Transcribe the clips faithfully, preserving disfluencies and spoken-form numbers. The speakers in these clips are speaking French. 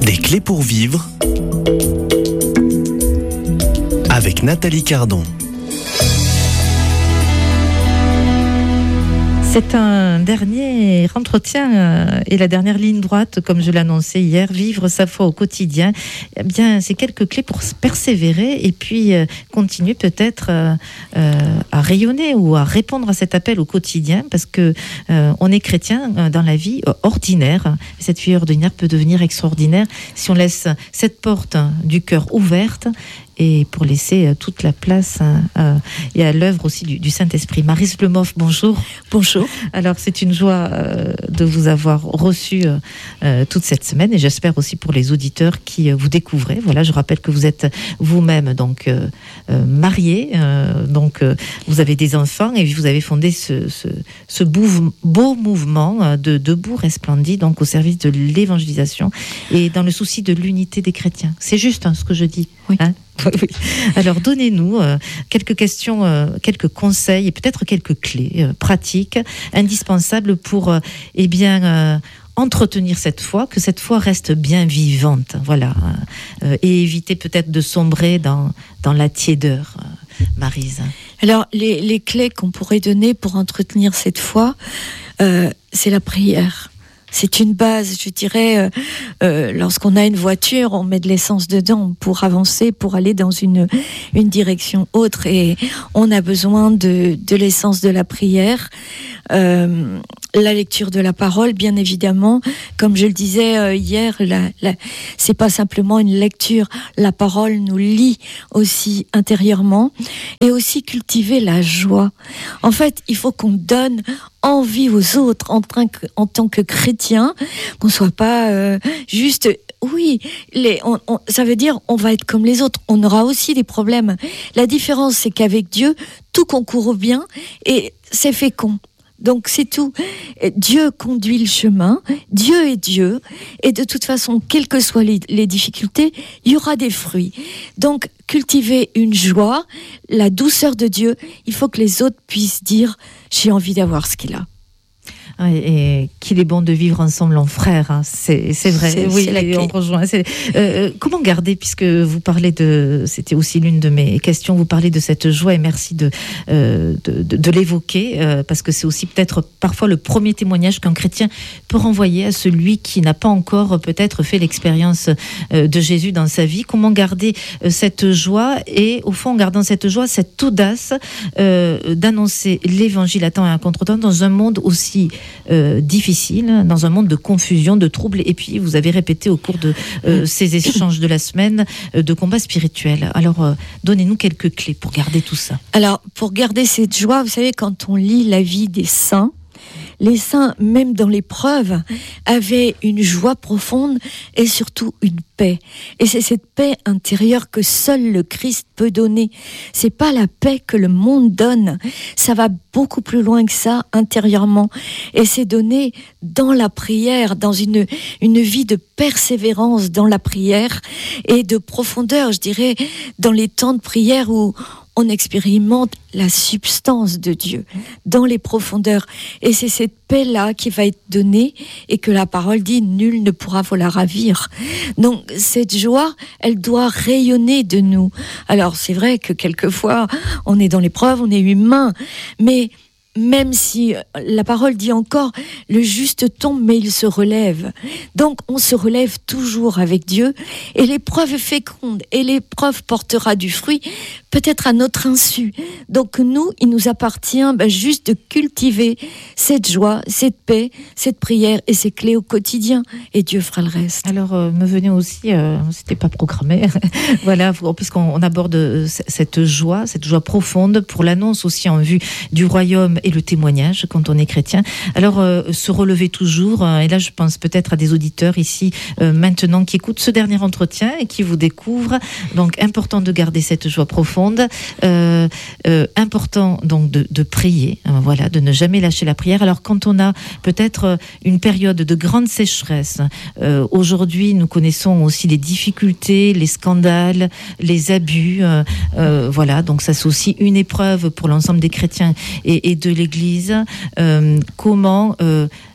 Des clés pour vivre avec Nathalie Cardon. C'est un dernier entretien euh, et la dernière ligne droite, comme je l'annonçais hier, vivre sa foi au quotidien. Eh bien, c'est quelques clés pour persévérer et puis euh, continuer peut-être euh, euh, à rayonner ou à répondre à cet appel au quotidien, parce que euh, on est chrétien euh, dans la vie euh, ordinaire. Cette vie ordinaire peut devenir extraordinaire si on laisse cette porte du cœur ouverte, et pour laisser toute la place euh, et à l'œuvre aussi du, du Saint-Esprit. Maryse Lemoff, bonjour. Bonjour. Alors, c'est une joie euh, de vous avoir reçu euh, toute cette semaine, et j'espère aussi pour les auditeurs qui euh, vous découvrez. Voilà, je rappelle que vous êtes vous-même donc euh, euh, marié, euh, donc euh, vous avez des enfants et vous avez fondé ce, ce, ce beau, beau mouvement de Debout Resplendit, donc au service de l'évangélisation et dans le souci de l'unité des chrétiens. C'est juste hein, ce que je dis. Oui. Hein? Oui. Alors donnez-nous euh, quelques questions, euh, quelques conseils et peut-être quelques clés euh, pratiques, indispensables pour euh, eh bien, euh, entretenir cette foi, que cette foi reste bien vivante, voilà, euh, et éviter peut-être de sombrer dans, dans la tiédeur, euh, Maryse. Alors les, les clés qu'on pourrait donner pour entretenir cette foi, euh, c'est la prière. C'est une base, je dirais, euh, euh, lorsqu'on a une voiture, on met de l'essence dedans pour avancer, pour aller dans une, une direction autre. Et on a besoin de, de l'essence de la prière, euh, la lecture de la parole, bien évidemment. Comme je le disais euh, hier, la, la, c'est pas simplement une lecture. La parole nous lie aussi intérieurement. Et aussi cultiver la joie. En fait, il faut qu'on donne envie aux autres en, train que, en tant que chrétien, qu'on soit pas euh, juste, oui, les, on, on, ça veut dire on va être comme les autres, on aura aussi des problèmes. La différence, c'est qu'avec Dieu, tout concourt au bien et c'est fécond. Donc c'est tout. Dieu conduit le chemin, Dieu est Dieu, et de toute façon, quelles que soient les, les difficultés, il y aura des fruits. Donc cultiver une joie, la douceur de Dieu, il faut que les autres puissent dire « j'ai envie d'avoir ce qu'il a ». Et, et qu'il est bon de vivre ensemble en frères, hein. c'est, c'est vrai. C'est, oui, c'est la clé. On rejoint. C'est, euh, comment garder, puisque vous parlez de, c'était aussi l'une de mes questions, vous parlez de cette joie et merci de euh, de, de, de l'évoquer euh, parce que c'est aussi peut-être parfois le premier témoignage qu'un chrétien peut renvoyer à celui qui n'a pas encore peut-être fait l'expérience euh, de Jésus dans sa vie. Comment garder euh, cette joie et au fond en gardant cette joie, cette audace euh, d'annoncer l'évangile à temps et à contre-temps dans un monde aussi Euh, difficile, dans un monde de confusion, de troubles, et puis vous avez répété au cours de euh, ces échanges de la semaine euh, de combat spirituel. Alors euh, donnez-nous quelques clés pour garder tout ça. Alors pour garder cette joie, vous savez, quand on lit la vie des saints, les saints, même dans l'épreuve, avaient une joie profonde et surtout une paix. Et c'est cette paix intérieure que seul le Christ peut donner. C'est pas la paix que le monde donne. Ça va beaucoup plus loin que ça, intérieurement. Et c'est donné dans la prière, dans une, une vie de persévérance dans la prière et de profondeur, je dirais, dans les temps de prière où on expérimente la substance de Dieu dans les profondeurs. Et c'est cette paix-là qui va être donnée et que la parole dit, nul ne pourra vous la ravir. Donc, cette joie, elle doit rayonner de nous. Alors, c'est vrai que quelquefois, on est dans l'épreuve, on est humain, mais même si la parole dit encore, le juste tombe, mais il se relève. Donc, on se relève toujours avec Dieu, et l'épreuve est féconde, et l'épreuve portera du fruit, peut-être à notre insu. Donc, nous, il nous appartient ben, juste de cultiver cette joie, cette paix, cette prière et ces clés au quotidien, et Dieu fera le reste. Alors, euh, me venait aussi, euh, c'était pas programmé, voilà, puisqu'on on aborde euh, cette joie, cette joie profonde pour l'annonce aussi en vue du royaume et le témoignage quand on est chrétien. Alors, euh, se relever toujours, euh, et là je pense peut-être à des auditeurs ici euh, maintenant qui écoutent ce dernier entretien et qui vous découvrent. Donc, important de garder cette joie profonde, euh, euh, important donc de, de prier, euh, voilà, de ne jamais lâcher la prière. Alors, quand on a peut-être une période de grande sécheresse, euh, aujourd'hui nous connaissons aussi les difficultés, les scandales, les abus, euh, euh, voilà, donc ça c'est aussi une épreuve pour l'ensemble des chrétiens et, et de l'Église. Euh, comment euh,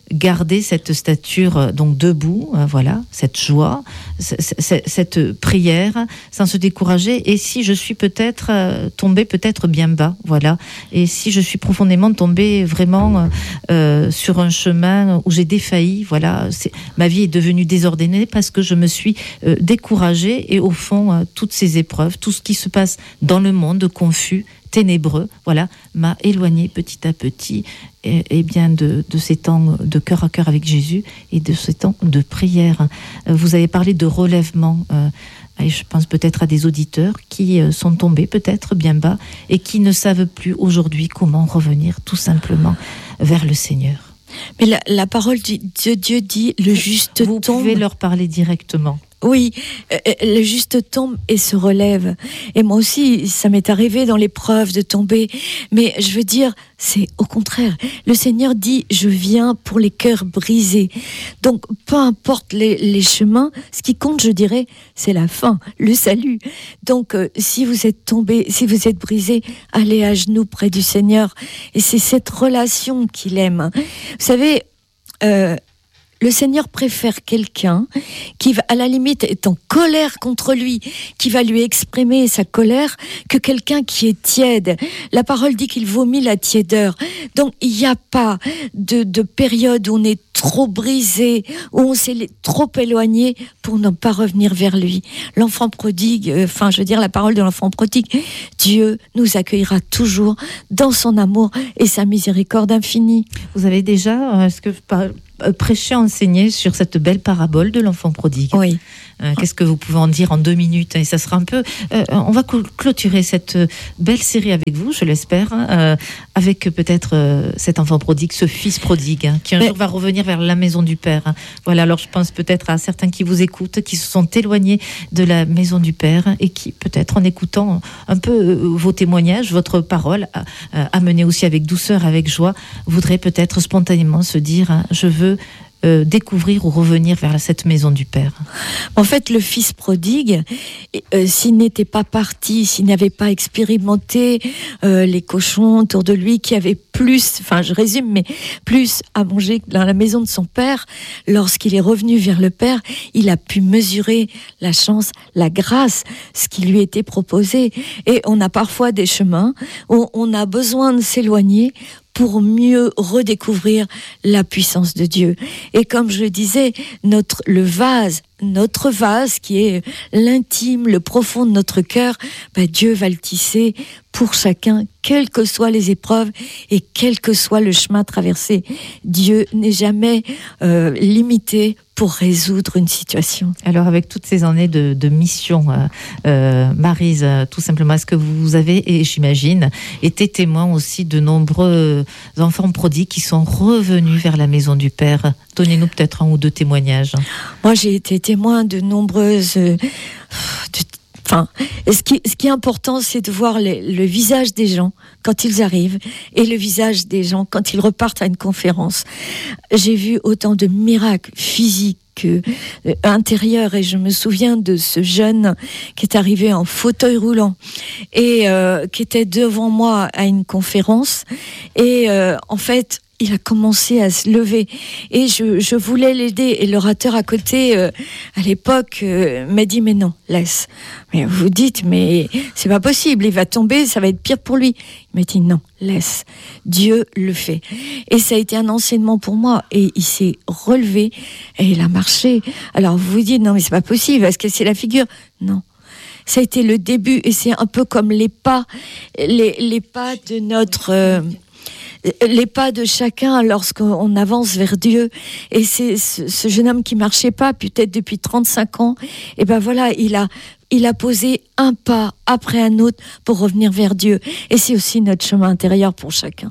garder cette stature euh, donc debout, euh, voilà, cette joie, c- c- cette prière, sans se décourager. Et si je suis peut-être euh, tombée peut-être bien bas, voilà, et si je suis profondément tombée vraiment euh, sur un chemin où j'ai défailli, voilà, c'est, ma vie est devenue désordonnée parce que je me suis euh, découragée. Et au fond, euh, toutes ces épreuves, tout ce qui se passe dans le monde confus, ténébreux, voilà, m'a éloigné petit à petit et, et bien de, de ces temps de cœur à cœur avec Jésus et de ces temps de prière. Vous avez parlé de relèvement, euh, et je pense peut-être à des auditeurs qui euh, sont tombés peut-être bien bas et qui ne savent plus aujourd'hui comment revenir tout simplement vers le Seigneur. Mais la, la parole de Dieu dit, le juste Vous tombe. pouvez leur parler directement. Oui, euh, le juste tombe et se relève. Et moi aussi, ça m'est arrivé dans l'épreuve de tomber. Mais je veux dire, c'est au contraire. Le Seigneur dit, je viens pour les cœurs brisés. Donc, peu importe les, les chemins, ce qui compte, je dirais, c'est la fin, le salut. Donc, euh, si vous êtes tombé, si vous êtes brisé, allez à genoux près du Seigneur. Et c'est cette relation qu'il aime. Vous savez, euh, le Seigneur préfère quelqu'un qui, va, à la limite, est en colère contre lui, qui va lui exprimer sa colère, que quelqu'un qui est tiède. La parole dit qu'il vomit la tiédeur. Donc, il n'y a pas de, de période où on est trop brisé, où on s'est trop éloigné pour ne pas revenir vers lui. L'enfant prodigue, enfin, euh, je veux dire, la parole de l'enfant prodigue, Dieu nous accueillera toujours dans son amour et sa miséricorde infinie. Vous avez déjà, est-ce que par prêcher, enseigner sur cette belle parabole de l'enfant prodigue. Oui. Euh, qu'est-ce que vous pouvez en dire en deux minutes? Et ça sera un peu... Euh, on va clôturer cette belle série avec vous, je l'espère, hein, euh, avec peut-être euh, cet enfant prodigue, ce fils prodigue, hein, qui un Mais... jour va revenir vers la maison du Père. Hein. Voilà, alors je pense peut-être à certains qui vous écoutent, qui se sont éloignés de la maison du Père et qui, peut-être en écoutant un peu euh, vos témoignages, votre parole, euh, amenée aussi avec douceur, avec joie, voudraient peut-être spontanément se dire, hein, je veux Euh, découvrir ou revenir vers cette maison du Père. En fait, le fils prodigue, euh, s'il n'était pas parti, s'il n'avait pas expérimenté euh, les cochons autour de lui, qui avaient plus, enfin je résume, mais plus à manger dans la maison de son père, lorsqu'il est revenu vers le Père, il a pu mesurer la chance, la grâce, ce qui lui était proposé. Et on a parfois des chemins où on a besoin de s'éloigner pour mieux redécouvrir la puissance de Dieu. Et comme je le disais, notre, le vase, notre vase qui est l'intime, le profond de notre cœur, bah Dieu va le tisser pour chacun, quelles que soient les épreuves et quel que soit le chemin traversé. Dieu n'est jamais euh, limité pour résoudre une situation. Alors avec toutes ces années de, de mission, euh, euh, Maryse, euh, tout simplement, est-ce que vous avez, et j'imagine, été témoin aussi de nombreux enfants prodigues qui sont revenus vers la maison du Père? Donnez-nous peut-être un ou deux témoignages. Moi, j'ai été témoin de nombreuses... Euh, de, Enfin, ce qui, ce qui est important, c'est de voir les, le visage des gens quand ils arrivent et le visage des gens quand ils repartent à une conférence. J'ai vu autant de miracles physiques que euh, intérieurs, et je me souviens de ce jeune qui est arrivé en fauteuil roulant et euh, qui était devant moi à une conférence, et euh, en fait il a commencé à se lever et je, je voulais l'aider, et l'orateur à côté euh, à l'époque euh, m'a dit mais non, laisse, mais vous dites mais c'est pas possible, il va tomber, ça va être pire pour lui. Il m'a dit non, laisse, Dieu le fait. Et ça a été un enseignement pour moi, et il s'est relevé et il a marché. Alors vous vous dites non mais c'est pas possible, est-ce que c'est la figure? Non, ça a été le début, et c'est un peu comme les pas les, les pas de notre euh, les pas de chacun lorsqu'on avance vers Dieu. Et c'est ce, ce jeune homme qui marchait pas, peut-être depuis trente-cinq ans, et ben voilà, il a, il a posé un pas après un autre pour revenir vers Dieu. Et c'est aussi notre chemin intérieur pour chacun.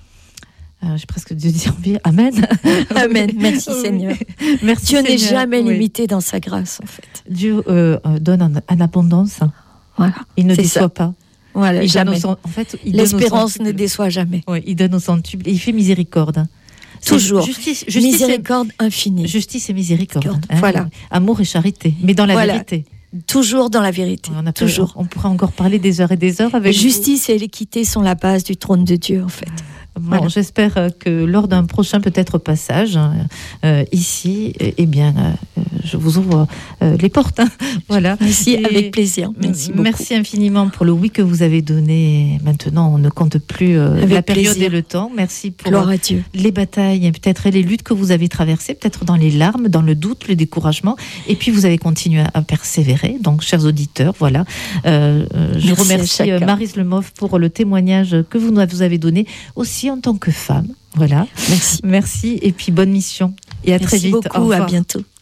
Euh, j'ai presque dû dire oui, amen. Amen, merci oui. Seigneur. Merci Dieu Seigneur. n'est jamais oui. limité dans sa grâce, en fait. Dieu euh, donne en, en abondance. Voilà. Il ne déçoit ça. pas. Voilà, il jamais. Son, en fait, il l'espérance ne déçoit jamais. Oui, il donne au centuple. Il fait miséricorde. Toujours. Justice, justice miséricorde et, infinie. Justice et miséricorde. Hein, voilà. Amour et charité, mais dans la voilà. vérité. Toujours dans la vérité. On a Toujours. On pourra encore parler des heures et des heures avec Justice vous. et l'équité sont la base du trône de Dieu, en fait. Bon, Voilà. j'espère euh, que lors d'un prochain peut-être passage euh, ici, eh, eh bien, euh, je vous ouvre euh, les portes. Hein. Voilà. Merci, Et avec plaisir. Merci beaucoup. Merci infiniment pour le oui que vous avez donné. Maintenant, on ne compte plus euh, Avec la période plaisir. et le temps. Merci pour Gloire à Dieu. les batailles, et peut-être et les luttes que vous avez traversées, peut-être dans les larmes, dans le doute, le découragement. Et puis, vous avez continué à, à persévérer. Donc, chers auditeurs, voilà. Euh, euh, je Merci à remercie chacun. euh, Maryse Lemoff pour le témoignage que vous nous vous avez donné aussi en tant que femme. Voilà. Merci. Merci et puis bonne mission. Et à Merci très vite. Au beaucoup. revoir. À bientôt.